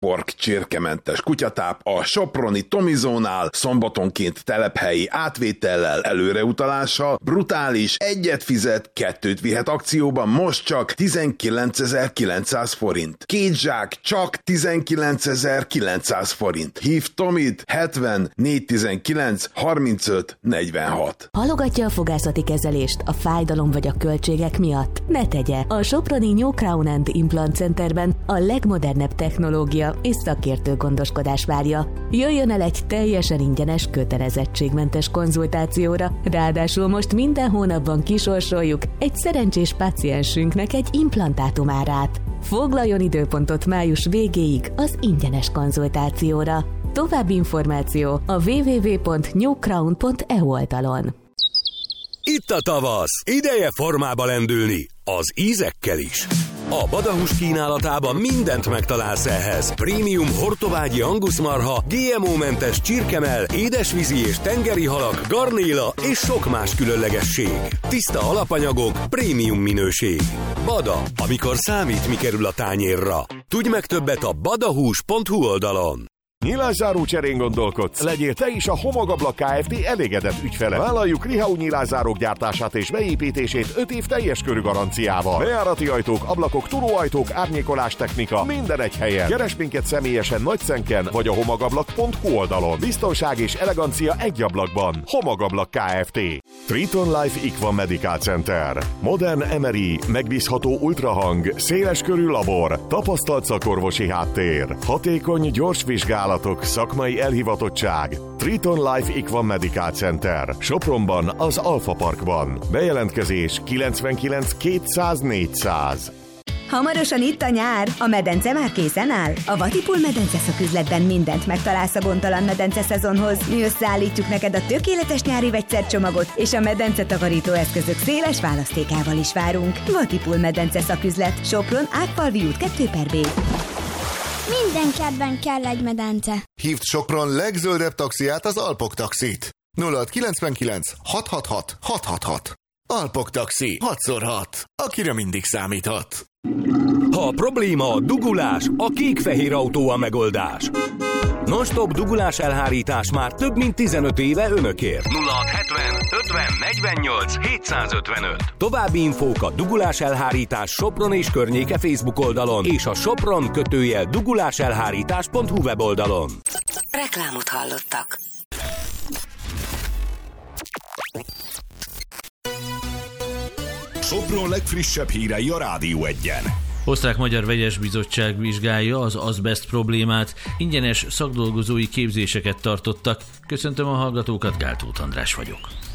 pork csirkementes kutyatáp a soproni Tomizónál, szombatonként telephelyi átvétellel, előreutalással, brutális, egyet fizet, kettőt vihet akcióban most csak 19.900 forint. Két zsák csak 19.900 forint. Hív Tomit 70 419 35 46. Halogatja a fogászati kezelést a fájdalom vagy a költségek miatt? Ne tegye! A soproni New Crown and Implant Centerben a legmodernebb technológia és szakértő gondoskodás várja. Jöjjön el egy teljesen ingyenes, kötelezettségmentes konzultációra, ráadásul most minden hónapban kisorsoljuk egy szerencsés páciensünknek egy implantátumárát. Foglaljon időpontot május végéig az ingyenes konzultációra. További információ a www.newcrown.eu oldalon. Itt a tavasz, ideje formába lendülni, az ízekkel is. A Badahús kínálatában mindent megtalálsz ehhez. Prémium hortobágyi anguszmarha, GMO-mentes csirkemell, édesvízi és tengeri halak, garnéla és sok más különlegesség. Tiszta alapanyagok, prémium minőség. Bada, amikor számít, mi kerül a tányérra. Tudj meg többet a badahús.hu oldalon. Nyilászáró cserén gondolkodsz? Legyél te is a Homogablak Kft. Elégedett ügyfele. Vállaljuk Rihau nyilászárók gyártását és beépítését 5 év teljes körű garanciával. Bejárati ajtók, ablakok, turóajtók, árnyékolás technika, minden egy helyen. Keresd minket személyesen Nagyszenken vagy a homogablak.hu oldalon. Biztonság és elegancia egy ablakban. Homogablak Kft. Triton Life Equa Medical Center. Modern MRI, megbízható ultrahang, széles körű labor, tapasztalt szakorvosi háttér, hatékony, gyors vizsgálat, szakmai elhivatottság. Triton Life Equa Medical Center. Sopronban, az Alfa Parkban. Bejelentkezés 99 200 400. Hamarosan itt a nyár, a medence már készen áll. A Vatipul medence szaküzletben mindent megtalálsz a gondtalan medence szezonhoz. Mi összeállítjuk neked a tökéletes nyári vegyszercsomagot, és a medence takarító eszközök széles választékával is várunk. Vatipul medence szaküzlet, Sopron, Ágfalvi út 2/B. Minden kedven kell egy medence. Hívd Sopron legzöldebb taxiát, az Alpok Taxit. 0699 666 666. Alpok Taxi. 6x6. Akire mindig számíthat. Ha a probléma a dugulás, a kék-fehér autó a megoldás. Non-stop dugulás elhárítás már több mint 15 éve önökért. 0670 50 48 755. További infók a Dugulás Elhárítás Sopron és környéke Facebook oldalon és a sopron-duguláselhárítás.hu weboldalon. Reklámot hallottak. Sopron legfrissebb hírei a Rádió 1-en. Osztrák-Magyar Vegyes Bizottság vizsgálja az azbest problémát, ingyenes szakdolgozói képzéseket tartottak. Köszöntöm a hallgatókat, Gáltóth András vagyok.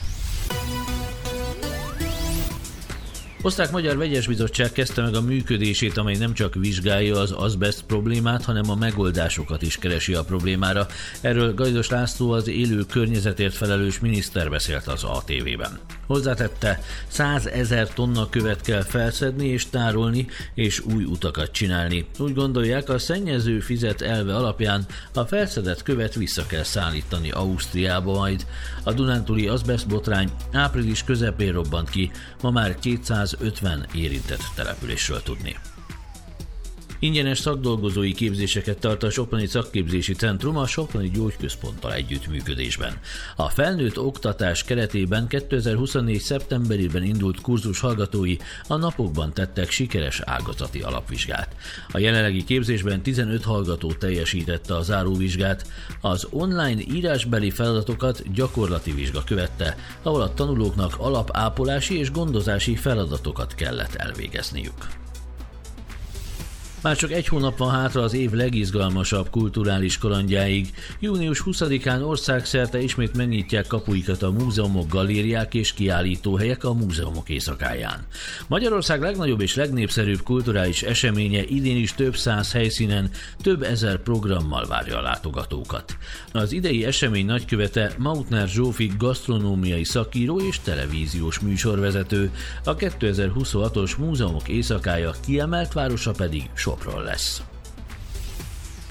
Osztrák-Magyar Vegyes Bizottság kezdte meg a működését, amely nem csak vizsgálja az azbest problémát, hanem a megoldásokat is keresi a problémára. Erről Gajdos László, az élő környezetért felelős miniszter beszélt az ATV-ben. Hozzátette, 100 000 tonna követ kell felszedni és tárolni, és új utakat csinálni. Úgy gondolják, a szennyező fizet elve alapján a felszedett követ vissza kell szállítani Ausztriába majd. A dunántúli azbest botrány április közepén robbant ki, ma már 250 érintett településről tudni. Ingyenes szakdolgozói képzéseket tart a Soproni Szakképzési Centrum a Soproni Gyógyközponttal együttműködésben. A felnőtt oktatás keretében 2024. szeptemberében indult kurzus hallgatói a napokban tettek sikeres ágazati alapvizsgát. A jelenlegi képzésben 15 hallgató teljesítette a záróvizsgát, az online írásbeli feladatokat gyakorlati vizsga követte, ahol a tanulóknak alapápolási és gondozási feladatokat kellett elvégezniük. Már csak egy hónap van hátra az év legizgalmasabb kulturális kalandjáig. Június 20-án országszerte ismét megnyitják kapuikat a múzeumok, galériák és kiállítóhelyek a múzeumok éjszakáján. Magyarország legnagyobb és legnépszerűbb kulturális eseménye idén is több száz helyszínen, több ezer programmal várja a látogatókat. Az idei esemény nagykövete Mautner Zsófi gasztronómiai szakíró és televíziós műsorvezető, a 2026-os múzeumok éjszakája kiemelt városa pedig Sopron lesz.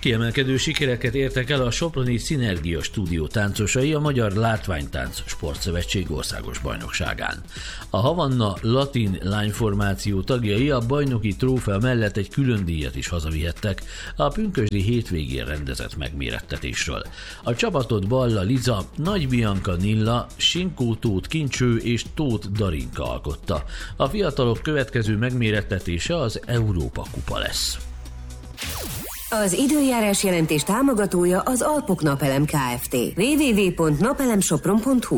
Kiemelkedő sikereket értek el a soproni Szinergia Stúdió táncosai a Magyar Látványtánc Sportszövetség országos bajnokságán. A Havanna latin lányformáció tagjai a bajnoki trófea mellett egy külön díjat is hazavihettek a pünkösdi hétvégén rendezett megmérettetésről. A csapatot Balla Liza, Nagy Bianca Nilla, Sinkó Tóth Kincső és Tóth Darinka alkotta. A fiatalok következő megmérettetése az Európa Kupa lesz. Az időjárás jelentés támogatója az Alpok Napelem Kft. www.napelemsopron.hu.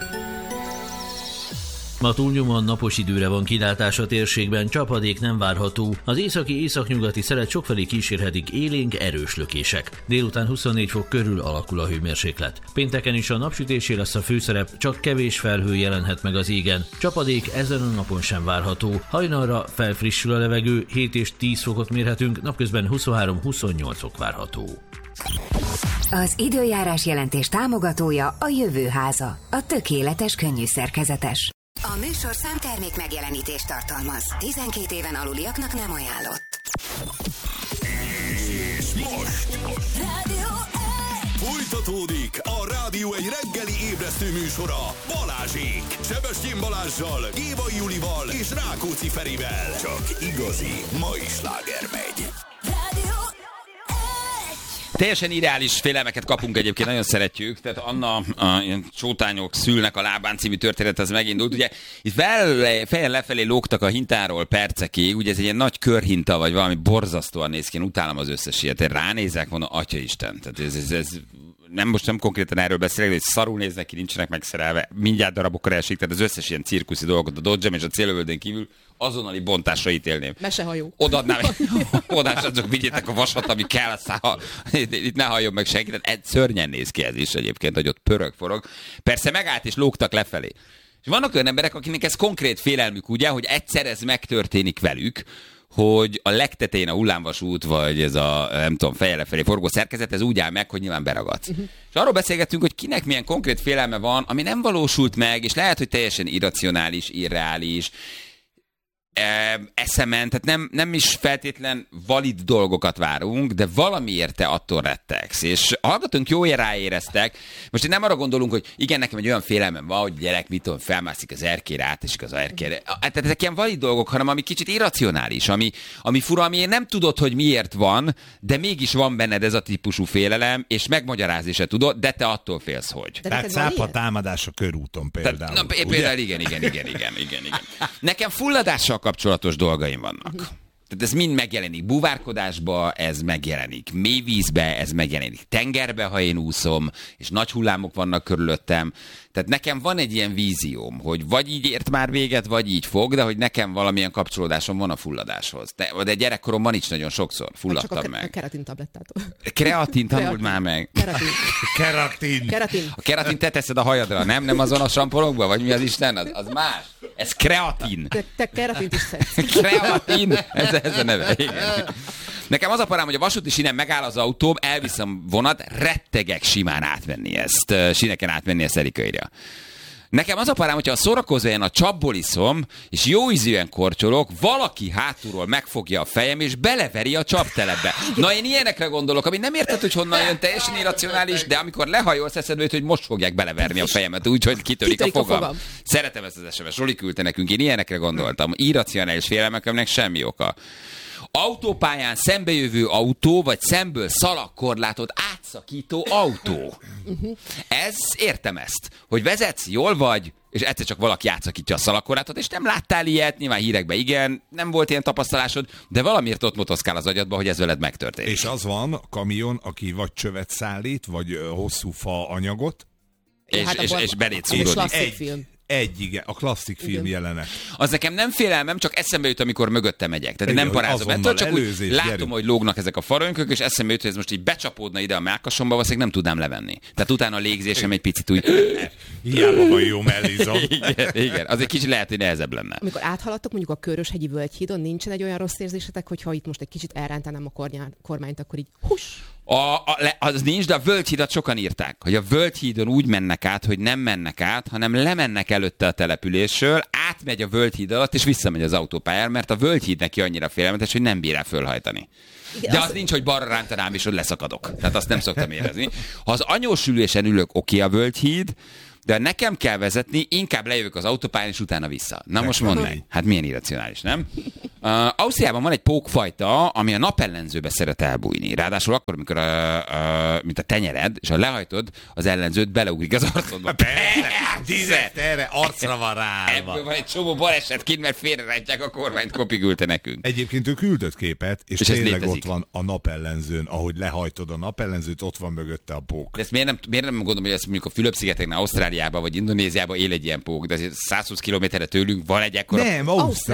Ma túlnyomóan napos időre van kilátás a térségben, csapadék nem várható. Az északi-északnyugati szelet sokfelé kísérhetik élénk erős lökések. Délután 24 fok körül alakul a hőmérséklet. Pénteken is a napsütésé lesz a főszerep, csak kevés felhő jelenhet meg az égen. Csapadék ezen a napon sem várható. Hajnalra felfrissül a levegő, 7 és 10 fokot mérhetünk, napközben 23-28 fok várható. Az időjárás jelentés támogatója a Jövőháza, a tökéletes könnyű szerkezetes. A műsor számtermék megjelenítést tartalmaz. 12 éven aluliaknak nem ajánlott. És most Rádió folytatódik a Rádió egy reggeli ébresztő műsora Balázsék. Sebestyén Balázssal, Gévai Julival és Rákóczi Ferivel. Csak igazi mai sláger megy. Rádió. Teljesen irreális félelmeket kapunk egyébként, nagyon szeretjük. Tehát Anna, ilyen csótányok szülnek a lábán című történet, az megindult. Ugye itt fejjel lefelé lógtak a hintáról percekig, ugye ez egy ilyen nagy körhinta, vagy valami borzasztóan néz ki, én utálom az összes ilyet. Én ránézek, mondom, Atyaisten. Tehát ez most nem konkrétan erről beszélek, hogy szarul néznek ki, nincsenek megszerelve, mindjárt darabokra esik, tehát az összes ilyen cirkuszi dolgot a Dodgem és a célövöldén kívül azonnali bontásra ítélném. Mesehajó. Odaadnám, csak vigyétek a vasat, ami kell, aztán itt ne halljon meg senki, tehát szörnyen néz ki ez is egyébként, hogy ott pörög-forog. Persze megállt és lógtak lefelé. És vannak olyan emberek, akiknek ez konkrét félelmük, ugye, hogy egyszer ez megtörténik velük, hogy a legtetején a hullámvasút, vagy ez a, nem tudom, fejjel lefelé forgó szerkezet, ez úgy áll meg, hogy nyilván beragadsz. És arról beszélgettünk, hogy kinek milyen konkrét félelme van, ami nem valósult meg, és lehet, hogy teljesen irracionális, irreális, eszemen, tehát nem is feltétlen valid dolgokat várunk, de valamiért te attól rettegsz. És a hallgatónk jól ráéreztek. Most én nem arra gondolunk, hogy igen, nekem egy olyan félelmem van, hogy gyerek, mit tudom, felmászik az erkére, átesik az erkére. Tehát ezek ilyen valid dolgok, hanem ami kicsit irracionális, ami fura, ami nem tudod, hogy miért van, de mégis van benned ez a típusú félelem, és megmagyarázni se tudod, de te attól félsz, hogy. Tehát cápa támadás a körúton például. Például igen. Nekem fulladással kapcsolatos dolgaim vannak. Tehát ez mind megjelenik búvárkodásba, ez megjelenik mélyvízbe, ez megjelenik tengerbe, ha én úszom, és nagy hullámok vannak körülöttem. Tehát nekem van egy ilyen vízióm, hogy vagy így ért már véget, vagy így fog, de hogy nekem valamilyen kapcsolódásom van a fulladáshoz. De gyerekkoromban is nagyon sokszor fulladtam meg. A keratin tablettától. Keratin, tanuld már meg. Keratin. A keratin te teszed a hajadra, nem? Nem azon a samponokba? Vagy mi az Isten? Az más. Ez kreatin. Te keratint is szedsz. Kreatin. Ez a neve. Igen. Nekem az a parám, hogy a vasúti sínen megáll az autóm, elviszem vonat, rettegek simán átmenni ezt. Síneken átmenni ezt Erika írja. Nekem az a parám, hogyha a szórakozóan a csapból iszom, és jó ízűen korcsolok, valaki hátulról megfogja a fejem, és beleveri a csaptelepbe. Na, én ilyenekre gondolok, ami nem érted, hogy honnan jön, teljesen irracionális, de amikor lehajolsz, eszedbe jut, hogy most fogják beleverni a fejemet, úgyhogy kitörik a fogam. Szeretem ezt az SMS, Zsoli küldte nekünk, én ilyenekre gondoltam. Irracionális félelmek, aminek semmi oka. Autópályán szembejövő autó, vagy szemből szalagkorlátot átszakító autó. Ez, értem ezt, hogy vezetsz, jól vagy, és egyszer csak valaki átszakítja a szalagkorlátot, és nem láttál ilyet, nyilván hírekben igen, nem volt ilyen tapasztalásod, de valamiért ott motoszkál az agyadba, hogy ez veled megtörténik. És az van, a kamion, aki vagy csövet szállít, vagy hosszú fa anyagot, és belét szúrodik. Igen, a klasszik film jelenet. Az nekem nem félelmem, csak eszembe jut, amikor mögötte megyek. Tehát nem parázom ettől, csak úgy látom, hogy lógnak ezek a farönkök, és eszembe jut, hogy ez most így becsapódna ide a mellkasomba, valószínűleg nem tudnám levenni. Tehát utána a légzésem egy picit úgy... Hiába van jó mellizom. Igen, az egy kicsit lehet, hogy nehezebb lenne. Amikor áthaladtok mondjuk a Köröshegyi Völgyhídon, nincsen egy olyan rossz érzésetek, hogyha itt most egy kicsit elrántanám a kormányt, akkor így Az nincs, de a Völgyhídat sokan írták, hogy a Völgyhídon úgy mennek át, hogy nem mennek át, hanem lemennek előtte a településről, átmegy a Völgyhíd alatt, és visszamegy az autópályára, mert a Völgyhíd neki annyira félelmetes, hogy nem bír rá fölhajtani. De az nincs, hogy balra rántanám, és hogy leszakadok. Tehát azt nem szoktam érezni. Ha az anyósülésen ülök, oké a Völgyhíd, de nekem kell vezetni, inkább lejövök az autópályán, és utána vissza. Na most mondd meg. Hát milyen irracionális, nem? Ausztriában van egy pókfajta, ami a napellenzőbe szeret elbújni. Ráadásul akkor, amikor mint a tenyered, és ha lehajtod, az ellenzőt beleugrik az arcodba. Direkt erre arcra van rá. Ebből van egy csomó baleset kint, mert félrerántják a kormányt, kopigülte nekünk. Egyébként ő küldött képet, és tényleg létezik. Ott van a napellenzőn, ahogy lehajtod a napellenzőt, ott van mögötte a pók. De ezt miért nem gondolom, hogy ezt mondjuk a Fülöp-szigeteknél, Ausztráliában vagy Indonéziában él egy ilyen pók, de azért 100 kilométerre tőlünk van egy ekkora... Nem,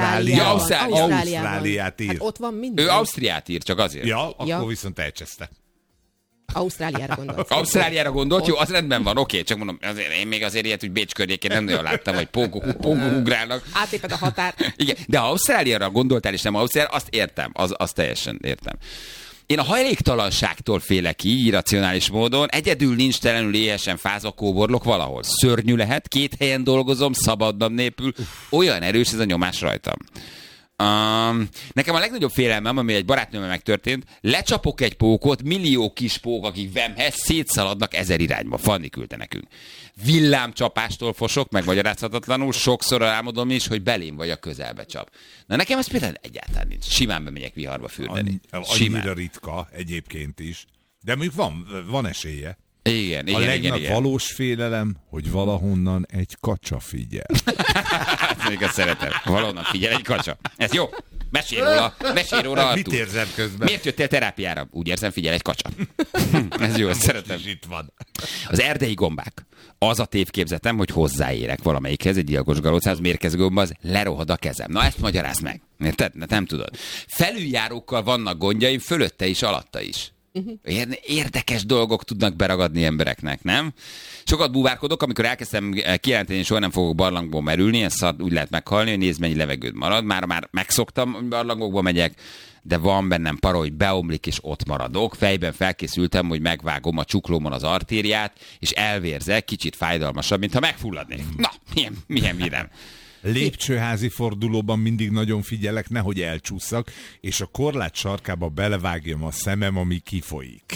Ausztráliát ír. Hát ott van minden. Ő Ausztriát ír, csak azért. Ja, akkor viszont elcseszte. Ausztráliára gondolt. Ausztráliára gondolt? Jó, az rendben van, oké, csak mondom, én még azért ilyet, hogy Bécs környékén nem nagyon láttam, hogy pókok ugrálnak. Átléped a határ. Igen, de ha Ausztráliára gondoltál, és nem Ausztráliára, azt értem, azt teljesen értem. Én a hajléktalanságtól félek így, irracionális módon. Egyedül nincs telenül éhesen fázva kóborlok valahol. Szörnyű lehet, 2 helyen dolgozom, szabadnap nélkül. Olyan erős ez a nyomás rajtam. Nekem a legnagyobb félelmem, ami egy barátnőmmel megtörtént, lecsapok egy pókot, millió kis pók, akik vemhez szétszaladnak 1000 irányba. Fanni küldte nekünk. Villámcsapástól fosok, megmagyarázhatatlanul, sokszor álmodom is, hogy belém vagy a közelbe csap. Na nekem ez például egyáltalán nincs. Simán bemegyek viharba fürdeni. Annyira ritka egyébként is. De mondjuk van esélye. Igen. Valós félelem, hogy valahonnan egy kacsa figyel. Hát még azt szeretem. Valahonnan figyel egy kacsa. Ez jó. Mesélj róla. Mit érzem közben? Miért jöttél terápiára? Úgy érzem, figyel egy kacsa. Ez jó, ezt szeretem. Itt van. Az erdei gombák. Az a tévképzetem, hogy hozzáérek valamelyikhez, egy gyilkos galócához, mérgező gomba, az lerohad a kezem. Na ezt magyarázd meg. Érted? Nem tudod. Felüljárókkal vannak gondjaim, fölötte is, alatta is. Érdekes dolgok tudnak beragadni embereknek, nem? Sokat búvárkodok, amikor elkezdtem kijelenteni, hogy soha nem fogok barlangból merülni, ezt úgy lehet meghalni, hogy nézd, mennyi levegőd marad. Már megszoktam, hogy barlangokba megyek, de van bennem para, hogy beomlik, és ott maradok. Fejben felkészültem, hogy megvágom a csuklómon az artériát, és elvérzek, kicsit fájdalmasabb, mintha megfulladnék. Na, milyen vidám. Lépcsőházi fordulóban mindig nagyon figyelek, nehogy elcsúszak, és a korlát sarkába belevágjam a szemem, ami kifolyik.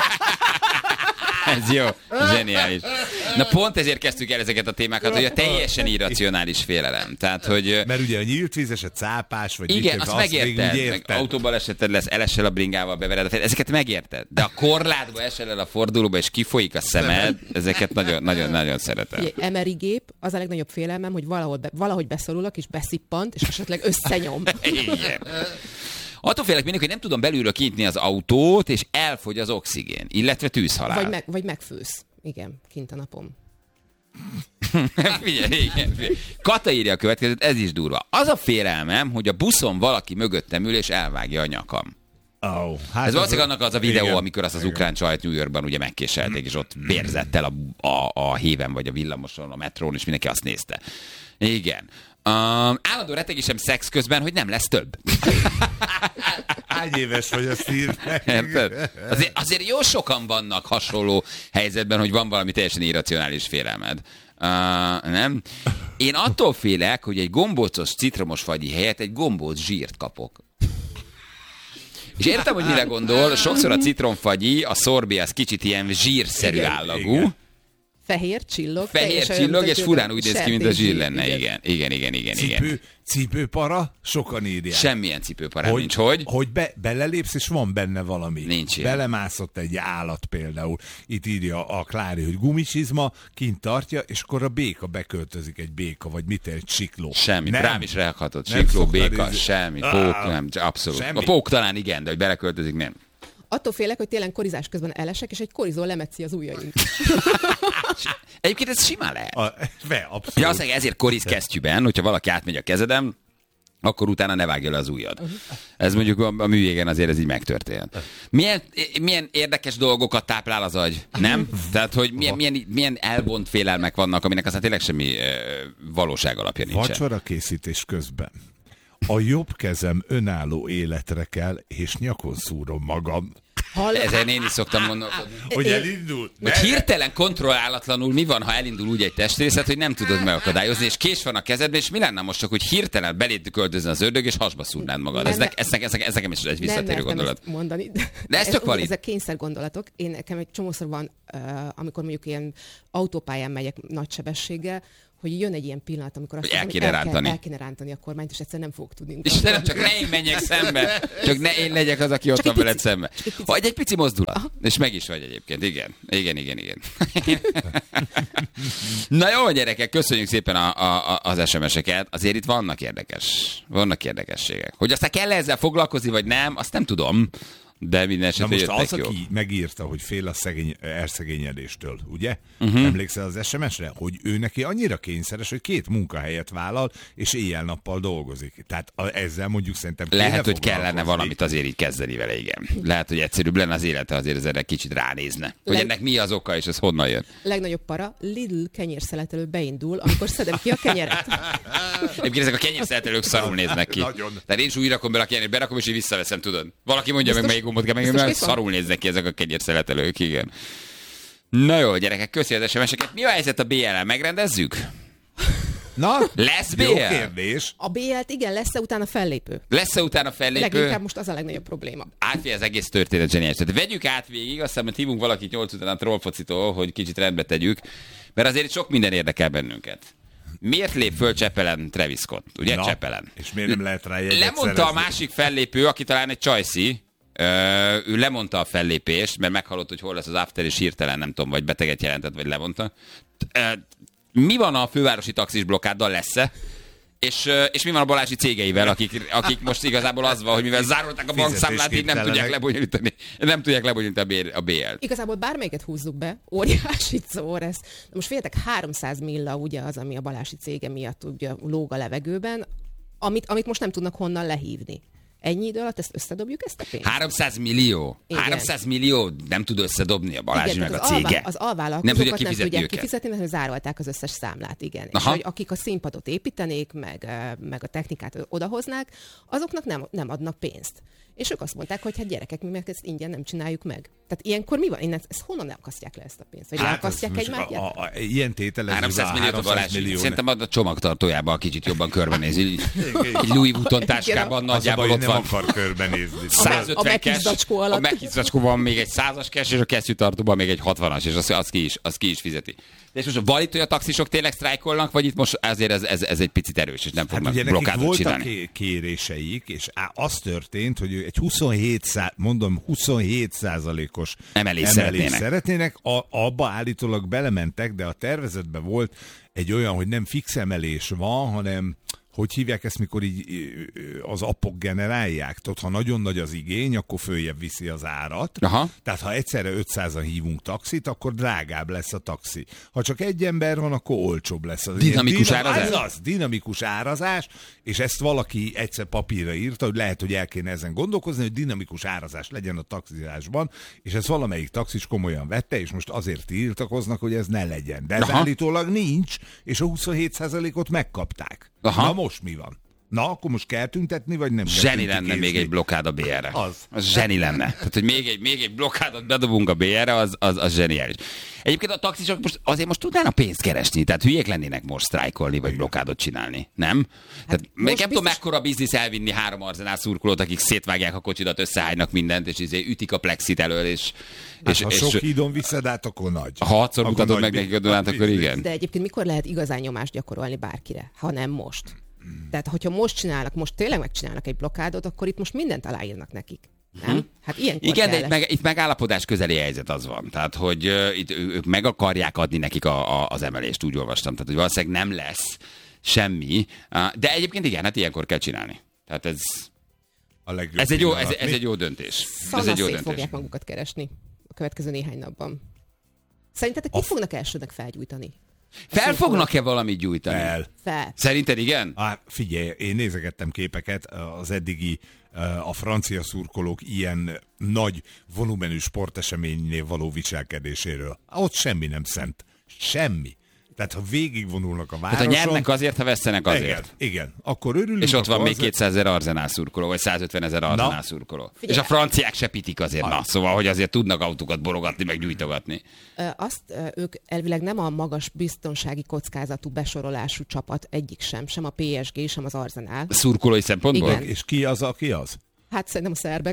Ez jó, zseniális. Na pont ezért kezdtük el ezeket a témákat, hogy a teljesen irracionális félelem. Tehát, hogy... Mert ugye a nyílt vízes, a cápás, vagy igen, azt megérted. Meg autóbaleseted lesz, elesel a bringával, bevered a fejed. Ezeket megérted. De a korlátba esel el a fordulóba, és kifolyik a szemed, ezeket nagyon szeretem. Emery gép, az a legnagyobb félelmem, hogy valahogy beszorulok, és beszippant, és esetleg összenyom. Igen. Attól félek mindig, hogy nem tudom belülről kinyitni az autót, és elfogy az oxigén, illetve tűzhalál. Vagy megfősz. Igen, kint a napom. Figyelj. Kata írja a következőt, ez is durva. Az a félelmem, hogy a buszon valaki mögöttem ül, és elvágja a nyakam. Hát ez valószínűleg annak az a videó, igen, amikor azt az ukrán csajt New Yorkban ugye megkéselték, és ott vérzett el a héven, vagy a villamoson, a metrón, és mindenki azt nézte. Igen. Állandó rettegésem szex közben, hogy nem lesz több. Hány éves vagy, azt írd meg. Azért jó sokan vannak hasonló helyzetben, hogy van valami teljesen irracionális félelmed. Nem? Én attól félek, hogy egy gombócos citromos fagyi helyett egy gombóc zsírt kapok. És értem, hogy mire gondol, sokszor a citromfagyi, a szorbi az kicsit ilyen zsírszerű állagú. Igen. Fehér csillog, és furán úgy néz ki, mint a zsír lenne. Igen. Cipőpara? Sokan írják. Semmilyen cipőpara nincs, hogy? Hogy belelépsz, és van benne valami. Nincs ilyen. Belemászott egy állat például. Itt írja a Klári, hogy gumicsizma, kint tartja, és akkor a béka beköltözik, egy béka, vagy egy sikló. Semmit, rám is ráhatod. Sikló, béka, semmit. Pók, nem, abszolút. Semmi. A pók talán igen, de hogy beleköltözik, nem. Attól félek, hogy tényleg korizás közben elesek, és egy korizó lemetszi az ujjaim. Egyébként ez simán lehet. Abszolút. Ja, azt ezért koriz kesztyűben, hogyha valaki átmegy a kezedem, akkor utána ne vágja le az ujjad. Ez mondjuk a műjégen azért ez így megtörtént. Milyen érdekes dolgokat táplál az agy, nem? Tehát, hogy milyen elvont félelmek vannak, aminek aztán tényleg semmi valóság alapja nincsen. Vacsora készítés közben. A jobb kezem önálló életre kell, és nyakon szúrom magam. Ezen én is szoktam gondolkodni. Hogy elindul? Hogy hirtelen kontrollálatlanul mi van, ha elindul úgy egy testrészet, hogy nem tudod megakadályozni, és kés van a kezedben, és mi lenne most csak, hogy hirtelen beléd költözni az ördög, és hasba szúrnád magad. Ez nekem is egy visszatérő gondolat. Mondani. De ez tök valid. Ezek kényszer gondolatok. Nekem egy csomószor van, amikor mondjuk ilyen autópályán megyek nagy sebességgel, hogy jön egy ilyen pillanat, amikor azt el kéne rántani a kormányt, és egyszer nem fogok tudni. Istenem, csak ne én menjek szembe. Csak ne én legyek az, aki ott van veled szembe. Vagy egy pici mozdulat. Aha. És meg is vagy egyébként. Igen. Na jó, gyerekek, köszönjük szépen az SMS-eket. Azért itt vannak érdekességek. Hogy aztán kell ezzel foglalkozni, vagy nem, azt nem tudom. De minden esetben jöttek most az, jó. aki megírta, hogy fél a elszegényedéstől, ugye? Emlékszel az SMS-re? Hogy ő neki annyira kényszeres, hogy 2 munkahelyet vállal, és éjjel-nappal dolgozik. Tehát ezzel mondjuk szerintem lehet, hogy kellene valamit azért így kezdeni vele, igen. Lehet, hogy egyszerűbb lenne az élete, azért az erre kicsit ránézne. Hogy ennek mi az oka, és ez honnan jön. Legnagyobb para, Lidl kenyérszeletelő beindul, amikor szedem ki a kenyeret. Egyébként ezek a kenyérszeletelők szarul néznek ki. Tehát én is úgy rakom bele a kenyeret, berakom, és így visszaveszem, tudod. Valaki mondja meg, melyik gombot kell megnyomni, szarul néznek ki ezek a kenyérszeletelők, igen. Na jó, gyerekek, köszi az SMS-eket. Mi a helyzet a BL-el? Megrendezzük? Na, lesz BL? Jó kérdés. A BL-t igen, lesz-e utána fellépő? Lesz-e utána fellépő? Leginkább most az a legnagyobb probléma. Átfél az egész történet zseniális. Tehát vegyük át végig, aztán mert hívunk valakit 8 után a trollfocitól, hogy kicsit rendbe tegyük, mert azért itt sok minden érdekel bennünket. Miért lép föl Csepelen Travis Scott? Ugye Csepelen? És miért nem lehet rá jegyet lemondta szerezni? A másik fellépő, aki talán egy csajszi, ő lemondta a fellépést, mert meghallott, hogy hol lesz az after, és hirtelen nem tudom, vagy beteget jelentett, vagy lemondta. Mi van a fővárosi taxis blokkáddal, lesz-e? És mi van a Balázsi cégeivel, akik most igazából az van, hogy mivel zárolták a bankszámlát, így nem tudják lebonyolítani a BL-t. Igazából bármelyiket húzzuk be, óriási szó ez. Most figyeljetek, 300 milla ugye az, ami a Balázsi cége miatt ugye lóg a levegőben, amit most nem tudnak honnan lehívni. Ennyi idő alatt ezt összedobjuk, ezt a pénzt? 300 millió? Igen. 300 millió nem tud összedobni a Balázsi meg a cége. Az alvállalkozókat nem tudják kifizetni, mert zárolták az összes számlát, igen. Aha. És hogy akik a színpadot építenék, meg a technikát odahoznák, azoknak nem adnak pénzt. És ők azt mondták, hogy hát gyerekek, mi meg ezt ingyen nem csináljuk meg. Tehát ilyenkor mi van? Ezt honnan nem akasztják le ezt a pénzt? Vagy leakasztják egymást? Ilyen tételezőben 300 milliót a Balázsi. Szerintem a csomagtartójában kicsit jobban körbenézi. Egy Louis Vuitton táskában nagyjából ott van. Nem akar körbenézni. 150 cash, a megkizzacskóban még egy 100-as cash, és a kesztyűtartóban még egy 60-as, és az ki is fizeti. De és most valitt, hogy a taxisok tényleg sztrájkolnak, vagy itt most azért ez egy picit erős, és nem fognak blokkádot csinálni? Voltak kéréseik, és az történt, hogy egy 27%-os emelést szeretnének. Abba állítólag belementek, de a tervezetben volt egy olyan, hogy nem fix emelés van, hanem hogy hívják ezt, mikor így az appok generálják? Tudod, ha nagyon nagy az igény, akkor följebb viszi az árat. Aha. Tehát ha egyszerre 500-an hívunk taxit, akkor drágább lesz a taxi. Ha csak egy ember van, akkor olcsóbb lesz. Dinamikus árazás? Az dinamikus árazás, és ezt valaki egyszer papírra írta, hogy lehet, hogy el kéne ezen gondolkozni, hogy dinamikus árazás legyen a taxizásban, és ezt valamelyik taxis komolyan vette, és most azért tiltakoznak, hogy ez ne legyen. De ez állítólag nincs, és a 27%-ot megkapták. Aha. Na most mi van? Na, akkor most kell tüntetni, vagy nem kell zseni lenne még egy blokkád a BR-re. Az zseni lenne. Tehát, hogy még egy blokkádot bedobunk a BR-re, az zseniális. Egyébként a taxisok most tudnának pénzt keresni, tehát hülyék lennének most sztrájkolni, vagy blokkádot csinálni, nem? Tehát nem tudom, mekkora biznisz elvinni 3 Arzenál szurkolót, akik szétvágják a kocsidat, összehánynak mindent, és ütik a plexit elől, és ha sok hídon viszed át, akkor nagy. Ha 6-szor mutatod meg nekik a Dunát, akkor igen. De egyébként mikor lehet igazán nyomást gyakorolni bárkire, ha nem most? Tehát, hogyha most tényleg megcsinálnak egy blokkádot, akkor itt most mindent aláírnak nekik. Nem? Hát ilyenkor igen, de itt megállapodás közeli helyzet az van. Tehát, hogy itt ők meg akarják adni nekik az emelést, úgy olvastam. Tehát, hogy valószínűleg nem lesz semmi. De egyébként igen, hát ilyenkor kell csinálni. Tehát ez egy jó döntés. Szanaszét fogják magukat keresni a következő néhány napban. Szerintetek mit fognak elsőnek felgyújtani? Fel fognak-e valamit gyújtani? Fel. Szerinted igen? Figyelj, én nézegettem képeket az eddigi a francia szurkolók ilyen nagy volumenű sporteseménynél való viselkedéséről. Ott semmi nem szent. Semmi. Tehát ha végigvonulnak a városon... Tehát ha nyernek azért, ha vesztenek azért. Igen. Akkor örülünk. És ott van még 200 000 Arzenál szurkoló, vagy 150 000 Arzenál szurkoló. És a franciák se pitik azért, szóval, hogy azért tudnak autókat borogatni, meg gyújtogatni. Ők elvileg nem a magas biztonsági kockázatú besorolású csapat, egyik sem a PSG, sem az Arzenál. Szurkolói szempontból? Igen. És ki az, aki az? Hát szerintem a szerbek.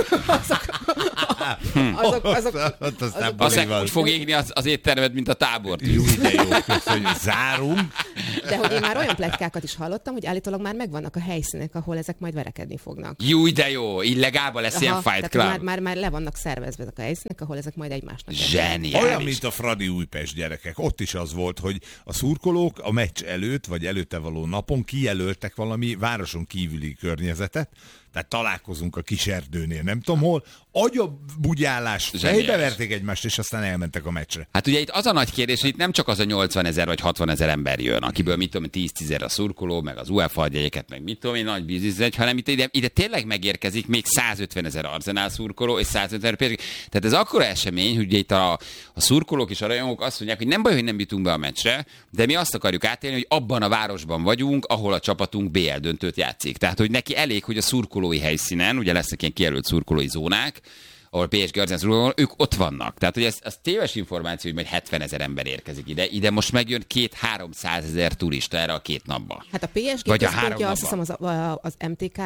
Azok úgy fog égni az éttermed, mint a tábort. Jó, de jó, köszönjük. Zárunk. De hogy én már olyan pletykákat is hallottam, hogy állítólag már megvannak a helyszínek, ahol ezek majd verekedni fognak. Jó, de jó, illegálban lesz ilyen Fight Club. Már le vannak szervezve ezek a helyszínek, ahol ezek majd egymásnak. Zseniális. Olyan, mint a Fradi Újpest, gyerekek. Ott is az volt, hogy a szurkolók a meccs előtt, vagy előtte való napon kijelöltek valami városon kívüli környezetet, tehát találkozunk a kis erdőnél, nem tudom hol, agyabugyálás, fejbeverték egymást, és aztán elmentek a meccsre. Hát ugye itt az a nagy kérdés, hogy itt nem csak az a 80 000 vagy 60 000 ember jön, akiből mit tudom, 10 000 a szurkoló, meg az UEFA adja egyeket, meg mit tudom én, nagy biznisz, hanem ide tényleg megérkezik még 150 000 Arzenál szurkoló, és 150 000 PSG. Tehát ez akkora esemény, hogy ugye itt a szurkolók és a rajongók azt mondják, hogy nem baj, hogy nem jutunk be a meccsre, de mi azt akarjuk átélni, hogy abban a városban vagyunk, ahol a csapatunk BL döntőt játszik. Tehát, hogy neki elég, hogy a szurkolói helyszínen, ugye lesznek ilyen kijelölt szurkolói zónák, ahol PSG Arzenál szurkolók, ők ott vannak. Tehát, hogy ez téves információ, hogy majd 70 000 ember érkezik ide. Ide most megjön 200-300 000 turista erre a 2 napba. Hát a PSG központja azt hiszem az MTK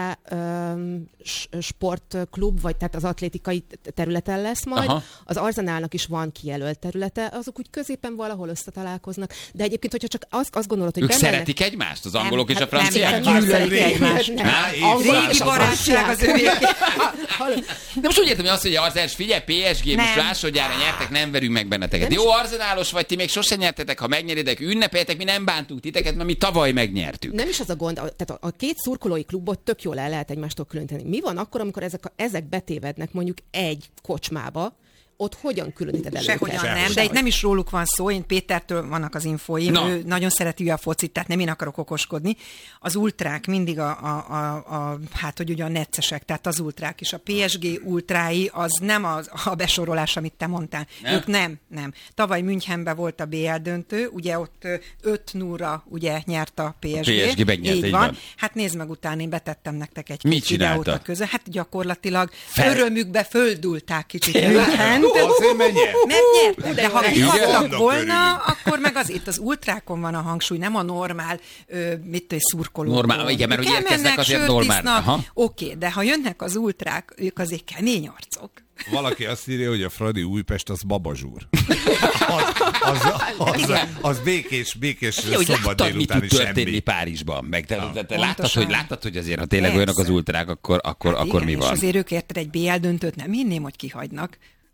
sportklub, vagy tehát az atlétikai területen lesz majd. Aha. Az Arzenálnak is van kijelölt területe, azok úgy középen valahol összetalálkoznak. De egyébként, hogyha csak azt gondolod, hogy ők szeretik egymást, az angolok és a franciák? Nem szeretik egymást. Régi barátság az övék. De most úgy értem, hogy azt mondja, Arzenál, figyelj, PSG, most másodjára nyertek, nem verünk meg benneteket. Jó, arzenálos vagy, ti még sosem nyertetek, ha megnyeritek, ünnepeljetek, mi nem bántunk titeket, mert mi tavaly megnyertük. Nem is az a gond, tehát a két szurkolói klubot tök jól el lehet egymástól különíteni. Mi van akkor, amikor ezek betévednek mondjuk egy kocsmába, ott hogyan különíted el őket? Sehogyan nem, de itt nem is róluk van szó, én Pétertől vannak az infóim, ő nagyon szereti a focit, tehát nem én akarok okoskodni. Az ultrák mindig hát hogy ugye a neccesek, tehát az ultrák is. A PSG ultrái az nem a besorolás, amit te mondtál. Nem? Ők nem. Tavaly Münchenben volt a BL döntő, ugye ott 5-0-ra ugye nyert a PSG. A PSG megnyert, így van. Hát nézd meg utána, én betettem nektek egy kis videót a közön. Hát gyakorlatilag örömükbe földulták kicsit München. Azért mert nyertek, de ha kihattak volna, akkor meg azért az ultrákon van a hangsúly, nem a normál szurkolókon. Normál, igen, mert hogy érkeznek azért normál. Oké, de ha jönnek az ultrák, ők azért kemény arcok. Valaki azt írja, hogy a Fradi Újpest az babazsúr. Az békés szombat délután is történni Párizsban. Meg te láttad, hogy azért, ha tényleg olyanok az ultrák, akkor mi van? És azért ők érted egy BL döntőt, nem hinném, hogy kihagynak.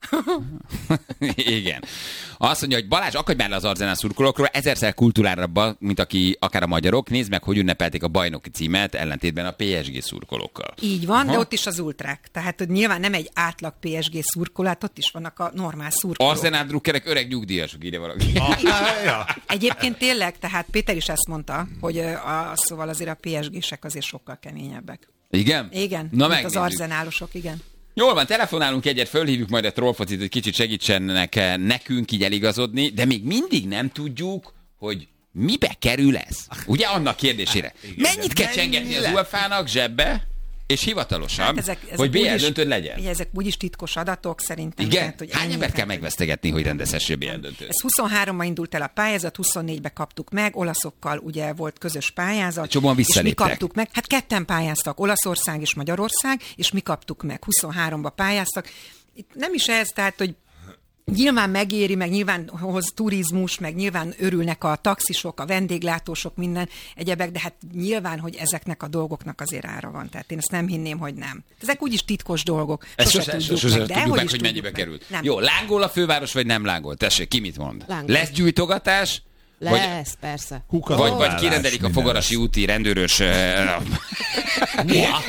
Igen. Azt mondja, hogy Balázs, akadj már le az Arzenál szurkolókról, 1000-szer kultúrárabb, mint akár a magyarok. Nézd meg, hogy ünnepelték a bajnoki címet, ellentétben a PSG szurkolókkal. Így van, de ott is az ultrák. Tehát hogy nyilván nem egy átlag PSG szurkolát, ott is vannak a normál szurkolók. Arzenál drukkerek öreg nyugdíjasok, ide valaki. Egyébként tényleg, tehát Péter is ezt mondta, hogy szóval azért a PSG-sek azért sokkal keményebbek. Igen? Igen, mint az arzenálosok, igen. Jól van, telefonálunk egyet, fölhívjuk majd a trollfocit, hogy kicsit segítsenek nekünk így eligazodni, de még mindig nem tudjuk, hogy mibe kerül ez. Ugye annak kérdésére. Mennyit kell csengetni az UEFA-nak zsebbe, és hivatalosan, hát ezek hogy BL döntőd legyen? Ugye, ezek úgyis titkos adatok szerintem. Igen? Tehát, hogy hány embert kell megvesztegetni, hogy rendezhessél BL döntőt? Ez 23-ban indult el a pályázat, 24-ben kaptuk meg, olaszokkal ugye volt közös pályázat. Csomóan visszaléptek. És mi kaptuk meg, hát ketten pályáztak, Olaszország és Magyarország, és mi kaptuk meg, 23-ba pályáztak. Itt nem is ez, tehát, hogy nyilván megéri, meg nyilván hoz turizmus, meg nyilván örülnek a taxisok, a vendéglátósok, minden egyebek, de hát nyilván, hogy ezeknek a dolgoknak azért ára van. Tehát én ezt nem hinném, hogy nem. Ezek úgyis titkos dolgok. Sose tudjuk meg, hogy mennyibe került. Nem. Jó, lángol a főváros, vagy nem lángol? Tessék, ki mit mond? Lángol. Lesz gyújtogatás? Lesz, persze. Vagy kirendelik a Fogarasi úti rendőrös...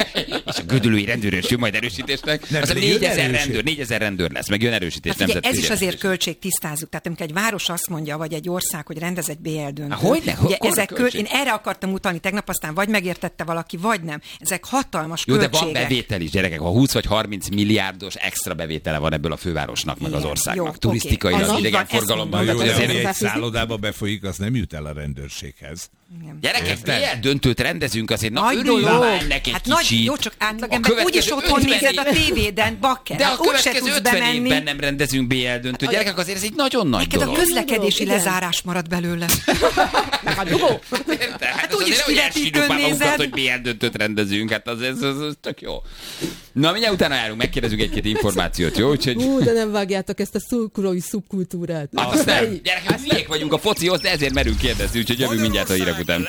És a gödöllői rendőrön jön majd erősítésnek. Az 4000 rendőr lesz, meg jön erősítés. Hát ugye, ez is azért költség, tisztázzuk. Tehát amikor egy város azt mondja, vagy egy ország, hogy rendez egy BL döntőt. Én erre akartam utalni tegnap, aztán vagy megértette valaki, vagy nem. Ezek hatalmas költségek. De van bevétel is, gyerekek. Ha 20 vagy 30 milliárdos extra bevétele van ebből a fővárosnak, meg az országnak. Turisztikailag, idegenforgalomban. Egy szállodába befolyik, az nem jut el a rendőrséghez. Gyerekek, milyen döntőt rendezünk azért? Na, örüljön már ennek egy kicsit. Jó, csak átlagember, úgyis otthon nézed a tévéden, bakker. De a következő 50 évben nem rendezünk BL döntőt. Gyerekek, azért ez egy nagyon nagy dolog. Neked a közlekedési lezárás marad belőle. Hát úgyis kivetítőn nézed. Hogy BL döntőt rendezünk, hát az tök jó. Na, mindjárt utána járunk, megkérdezünk egy-két információt, jó? De nem vágjátok ezt a szurkolói szubkultúrát. Hát azt nem. Gyerekek, miék vagyunk a focihoz, de ezért merünk kérdezni, úgyhogy jövünk mindjárt a hírek után.